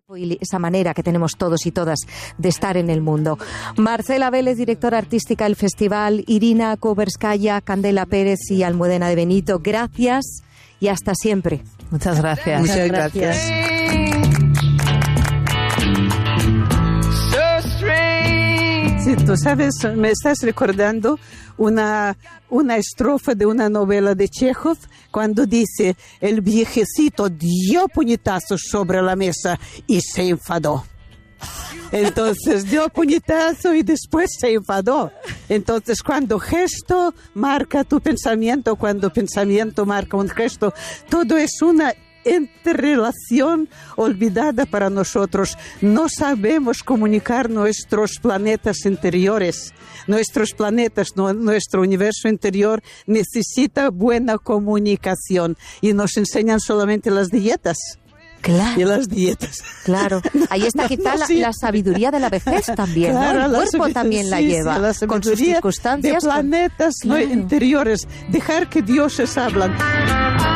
y esa manera que tenemos todos y todas de estar en el mundo. Marcela Vélez, directora artística del festival, Irina Kuberskaya, Candela Pérez y Almudena de Benito, gracias y hasta siempre. Muchas gracias. Muchas gracias. Sí, tú sabes, me estás recordando una estrofa de una novela de Chekhov cuando dice: el viejecito dio puñetazos sobre la mesa y se enfadó. Entonces dio puñetazo y después se enfadó. Entonces cuando gesto marca tu pensamiento, cuando pensamiento marca un gesto, todo es una interrelación olvidada para nosotros. No sabemos comunicar nuestros planetas interiores. Nuestros planetas, nuestro universo interior necesita buena comunicación y nos enseñan solamente las dietas. Claro. Y las dietas. Claro. Ahí está quizá la sabiduría de la vejez también, claro, ¿no? El cuerpo también la lleva, la con sus circunstancias. De planetas claro. interiores. Dejar que dioses hablan.